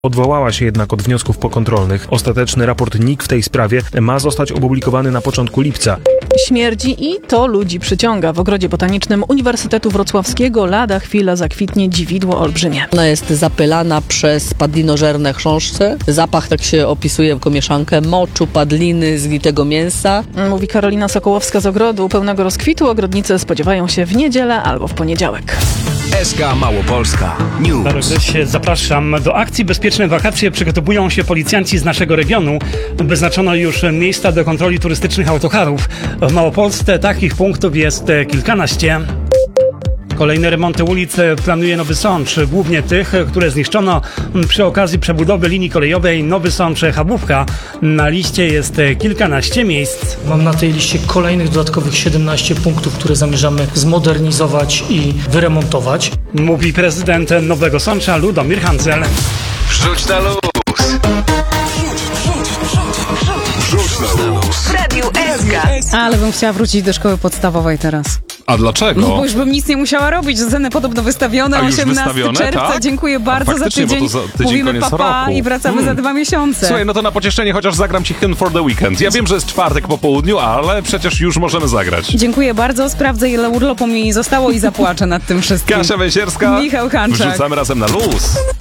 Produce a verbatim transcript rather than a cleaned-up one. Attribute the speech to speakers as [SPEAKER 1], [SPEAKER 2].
[SPEAKER 1] Odwołała się jednak od wniosków pokontrolnych. Ostateczny raport N I K w tej sprawie ma zostać opublikowany na początku lipca.
[SPEAKER 2] Śmierdzi i to ludzi przyciąga. W ogrodzie botanicznym Uniwersytetu Wrocławskiego lada chwila zakwitnie dziwidło olbrzymie.
[SPEAKER 3] Ona jest zapylana przez padlinożerne chrząszcze. Zapach tak się opisuje jako mieszankę moczu, padliny, zgnitego mięsa.
[SPEAKER 2] Mówi Karolina Sokołowska z ogrodu. Pełnego rozkwitu ogrodnicy spodziewają się w niedzielę albo w poniedziałek.
[SPEAKER 4] S K Małopolska News.
[SPEAKER 5] Zapraszam do akcji Bezpieczne Wakacje. Przygotowują się policjanci z naszego regionu. Wyznaczono już miejsca do kontroli turystycznych autokarów. W Małopolsce takich punktów jest kilkanaście. Kolejne remonty ulic planuje Nowy Sącz, głównie tych, które zniszczono przy okazji przebudowy linii kolejowej Nowy Sącz-Chabówka. Na liście jest kilkanaście miejsc.
[SPEAKER 6] Mam na tej liście kolejnych dodatkowych siedemnaście punktów, które zamierzamy zmodernizować i wyremontować.
[SPEAKER 5] Mówi prezydent Nowego Sącza Ludomir Hancel.
[SPEAKER 4] Wrzuć na luz. Wrzuć na luz.
[SPEAKER 7] W Radiu S K.
[SPEAKER 8] Ale bym chciała wrócić do szkoły podstawowej teraz.
[SPEAKER 9] A dlaczego?
[SPEAKER 8] No bo już bym nic nie musiała robić. Ceny podobno wystawione.
[SPEAKER 9] A już
[SPEAKER 8] osiemnastego
[SPEAKER 9] wystawione,
[SPEAKER 8] czerwca.
[SPEAKER 9] tak?
[SPEAKER 8] Dziękuję bardzo za tydzień.
[SPEAKER 9] Bo to za tydzień
[SPEAKER 8] Mówimy
[SPEAKER 9] koniec
[SPEAKER 8] papa
[SPEAKER 9] roku.
[SPEAKER 8] i wracamy
[SPEAKER 9] Hmm.
[SPEAKER 8] za dwa miesiące.
[SPEAKER 9] Słuchaj, no to na pocieszenie chociaż zagram ci Hymn for the Weekend. Ja wiem, że jest czwartek po południu, ale przecież już możemy zagrać.
[SPEAKER 8] Dziękuję bardzo. Sprawdzę, ile urlopu mi zostało i zapłaczę nad tym wszystkim.
[SPEAKER 9] Kasia Węsierska.
[SPEAKER 8] Michał Hanczak.
[SPEAKER 9] Wrzucamy razem na luz.